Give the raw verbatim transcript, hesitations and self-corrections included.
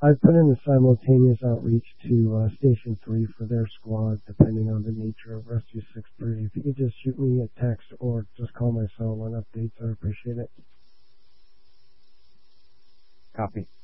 I've put in a simultaneous outreach to uh, Station three for their squad, depending on the nature of Rescue six three. If you could just shoot me a text or just call my cell on updates, I'd appreciate it. Copy.